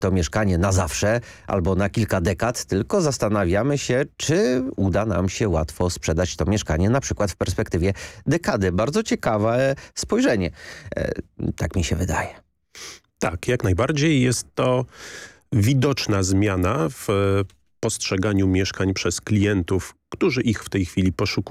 to mieszkanie na zawsze albo na kilka dekad, tylko zastanawiamy się, czy uda nam się łatwo sprzedać to mieszkanie, na przykład w perspektywie dekady. Bardzo ciekawe spojrzenie. Tak mi się wydaje. Tak, jak najbardziej. Jest to widoczna zmiana w postrzeganiu mieszkań przez klientów, którzy ich w tej chwili poszukują.